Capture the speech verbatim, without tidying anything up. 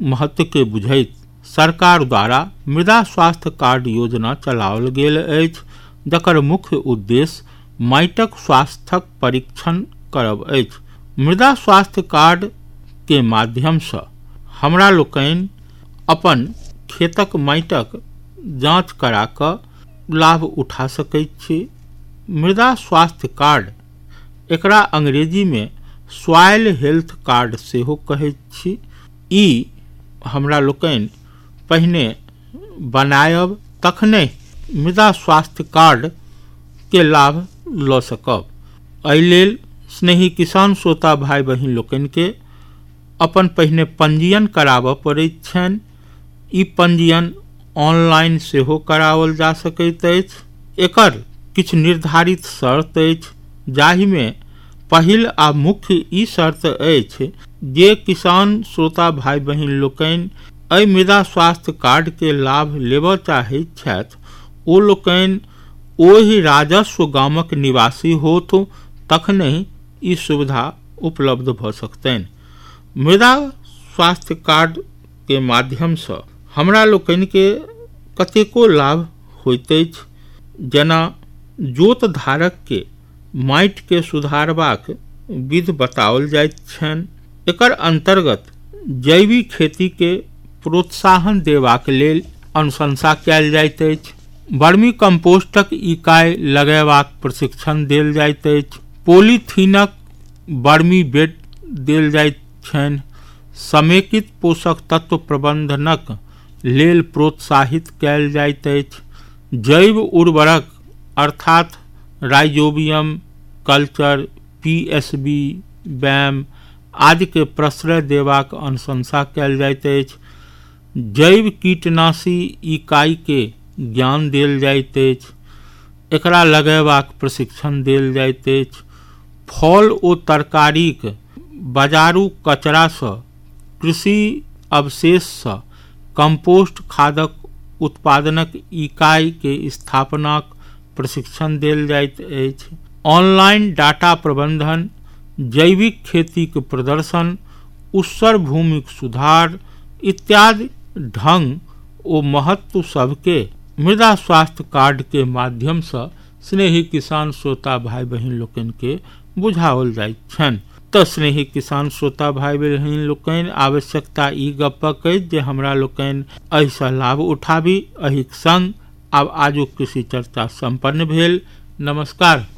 महत्व के बुझैत सरकार द्वारा मृदा स्वास्थ्य कार्ड योजना चलाओल गेल अछि, जकर मुख्य उद्देश्य माटिक स्वास्थ्यक परीक्षण करब अछि। मृदा स्वास्थ्य कार्ड के माध्यम सँ हमरा लोकनि अपन खेतक माटिक जांच करा कऽ लाभ उठा सकैत छी। मृदा स्वास्थ्य कार्ड, एकरा अंग्रेजी में सॉइल हेल्थ कार्ड सेहो कहैत छी, ई हमरा लोकनि पहिने बनायब तखने मृदा स्वास्थ्य कार्ड के लाभ लऽ सकब। एहि लेल स्नेही किसान श्रोता भाई बहिन लोकनि के अपन पहिने पंजीयन कराबऽ पड़ैत छनि। ई पंजीयन ऑनलाइन सेहो कराओल जा सकैत अछि। एकर किछु निर्धारित शर्त अछि, जाहि में पहिल आ मुख्य ई शर्त अछि जे किसान श्रोता भाई बहिन लोकनि एहि मृदा स्वास्थ्य कार्ड के लाभ लेबऽ चाहैत छथि, ओ लोकनि ओहि राजस्व गामक निवासी होथ, तखने ई सुविधा उपलब्ध भऽ सकतनि। मृदा स्वास्थ्य कार्ड के माध्यम सँ हमरा लोकनि के कतेको लाभ होइत अछि, जेना जोत धारक के माटि के सुधारबाक विधि बताओल जाइत छनि। एकर अंतर्गत जैविक खेती के प्रोत्साहन देबाक लेल अनुशंसा कयल जाइत अछि। वर्मी कंपोस्टक इकाई लगेबाक प्रशिक्षण देल जाइत अछि। पॉलीथीनक वर्मी बेड देल जाइत छनि। समेकित पोषक तत्व प्रबंधनक लेल प्रोत्साहित कयल जाइत अछि। जैव उर्वरक अर्थात राइजोबियम कल्चर, पीएसबी, बैम आदि के प्रश्रय देबाक अनुशंसा कयल जाइत अछि। जैव कीटनाशी इकाई के ज्ञान देल जाइत अछि। एकरा लगेबाक प्रशिक्षण देल जाइत अछि। फल ओ तरकारीक बाजारू कचरा सँ, कृषि अवशेष सँ कंपोस्ट खादक उत्पादनक इकाई के स्थापनाक प्रशिक्षण देल जाइत अछि। ऑनलाइन डाटा प्रबंधन, जैविक खेती के प्रदर्शन, ऊसर भूमिक सुधार इत्यादि ढंग ओ महत्व सबके मृदा स्वास्थ्य कार्ड के माध्यम सँ स्नेही किसान श्रोता भाई बहिन लोकनि के बुझाओल जाइत छनि। तऽ स्नेही किसान श्रोता भाई बहिन लोकनि आवश्यकता ई गपक अछि जे हमरा लोकनि एहि सँ लाभ उठाबी। एहि संग आब आजुक कृषि चर्चा संपन्न भेल। नमस्कार।